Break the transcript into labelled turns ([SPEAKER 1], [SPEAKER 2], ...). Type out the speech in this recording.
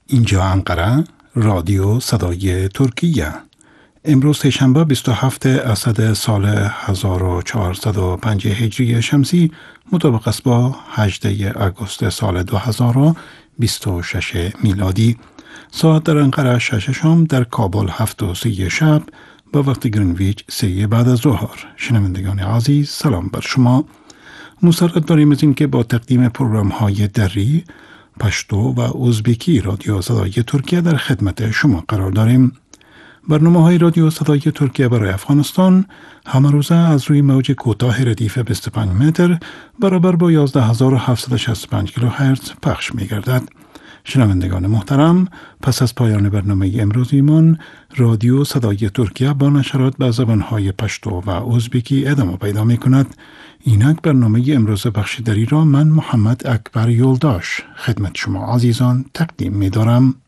[SPEAKER 1] اینجا انقره، رادیو صدای ترکیه. امروز سه‌شنبه 27 اسد سال 1405 هجری شمسی مطابق است با 18 آگوست سال 2026 میلادی. ساعت در انقره 6 شام، در کابل 7:30 شب، با وقت گرینویچ 3 بعد از ظهر. شنوندگان عزیز، سلام بر شما. مسرت داریم از این که با تقدیم پروگرام های دری، پشتو و ازبکی رادیو صدای ترکیه در خدمت شما قرار داریم. برنامه های رادیو صدای ترکیه برای افغانستان همه روزه از روی موج کوتاه ردیف 25 متر برابر با 11765 کیلوهرتز پخش می گردد. شنوندگان محترم، پس از پایان برنامه امروزیمان، رادیو صدای ترکیه با نشرات به زبانهای پشتو و ازبکی ادامه پیدا می کند. اینک برنامه امروز بخش دری را من محمد اکبر یولداش خدمت شما عزیزان تقدیم می دارم.